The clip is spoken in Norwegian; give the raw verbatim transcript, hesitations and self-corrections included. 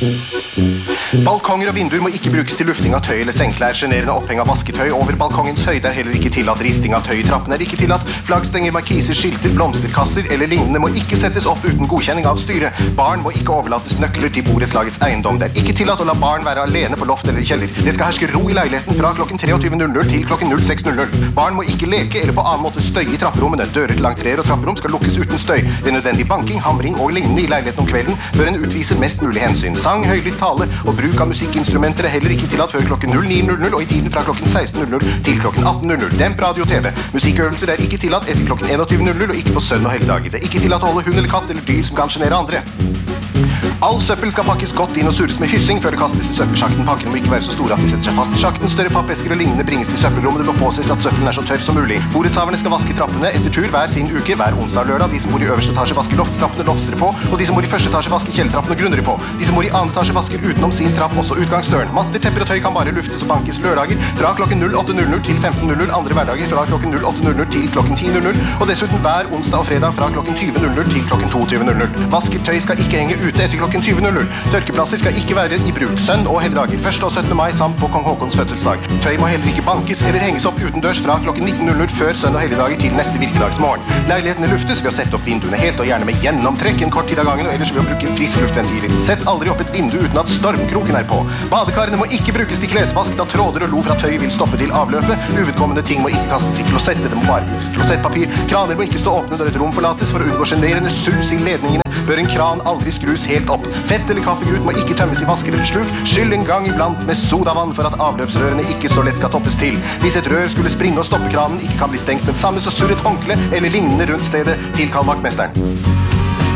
Balkonger og vinduer må ikke brukes til lufting av tøy eller sengeklær. Generende oppheng av vasketøy over balkongens høyde er heller ikke tillatt. Risting av tøy i trappen er ikke tillatt. Flaggstenger, markiser, skilter, blomsterkasser eller lignende må ikke settes opp uten godkjenning av styret. Barn må ikke overlates nøkler til borettslagets eiendom. Det er ikke tillatt å la barn være alene på loft eller kjeller. Det skal herske ro i leiligheten fra klokken treogtyve til klokken null seks. Barn må ikke leke eller på annen måte støye i trapperommene. Dører til entreer og trapperom skal lukkes uten støy. Ved nødvendig banking, hamring og lignende i leiligheten om kvelden bør en utvise mest mulig hensyn. Sang, høylytt tale og bruk av musikkinstrumenter er heller ikke tillatt før klokken null ni og i tiden fra klokken seksten til klokken atten. Demp radio og TV. Musikkøvelser er ikke tillatt etter klokken enogtyve og ikke på søndag og helligdager. Det er ikke tillatt å holde hund eller katt eller dyr som kan sjenere andre. All søppel skal pakkes godt inn og sures med hyssing før det kastes i søppelsjakten. Pakkene må ikke være så store at de setter seg fast i sjakten. Større pappesker og lignende bringes til søppelrommet. Det må påses at søppelen er så tørr som mulig. Borettshaverne skal vaske trappene etter tur hver sin uke, hver onsdag og lørdag. De som bor i øverste etasje vasker lofttrappene, lofter på, og de som bor i første etasje vasker kjellertrappene, grunner på. De som bor i annen etasje vasker utenom sin trapp, også utgangsdøren. Matter, tepper og tøy kan bare luftes og bankes lørdager fra klokken åtte til femten, andre hverdager fra klokken åtte til klokken ti, og dessuten hver onsdag og fredag fra klokken tyve til klokken toogtyve. Vasket tøy skal ikke henge ute etter klokken tyve. Tørkeplasser skal ikke være i bruk sønn og helligdager, første og syttende mai samt på kong Håkons fødselsdag. Tøy må heller ikke bankes eller henges opp utendørs fra klokken nitten før sønn og helligdager til neste virkedagsmorgen. Leilighetene luftes ved å sette opp vinduene helt og gjerne med gjennomtrekk en kort tid av gangen, og ellers ved å bruke friskluftventiler. Sett aldri opp et vindu uten at stormkroken er på. Badekarene må ikke brukes til klesvask, da tråder og lo fra tøy vil stoppe til avløpet. Uvedkommende ting må ikke kastes i klosettet, det må bare brukes klosettpapir. Kraner må ikke stå åpne når et rom forlates. For å unngå generende sus i ledningene bør en kran aldri skrus helt opp. Fett eller kaffegrut må ikke tømmes i vasker eller sluk. Skyll en gang iblant med sodavann for at avløpsrørene ikke så lett skal toppes til. Hvis et rør skulle springe og stoppe kranen ikke kan bli stengt med det samme, så surr et håndkle eller lignende rundt stedet til kall vaktmesteren.